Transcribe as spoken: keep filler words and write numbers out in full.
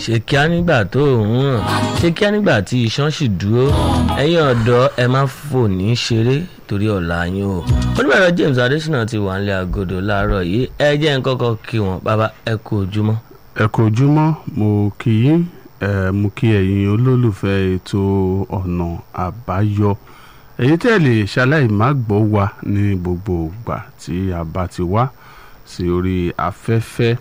ṣe kíá nígbà tó òun hàn ṣe kíá nígbà tí iṣan sì dúró ẹ̀yin ọ̀dọ́ ẹ má fò ní ṣeré torí ọ̀la yín o. oníbẹ̀rẹ̀ James Adésínà ti wà nílé agodo láàárọ̀ yìí ẹ jẹ́ n kọ́kọ́ kí wọn bàbá ẹ kú ojúmọ́. ẹ kú ojúmọ́ mo kí yín ẹ mú kí ẹ̀yin olólùfẹ́ ètò ọ̀nà àbáyọ èyí tẹ́ lè ṣaláì má gbọ́ wa ní gbogbo ìgbà tí a bá ti wá sí orí afẹ́fẹ́.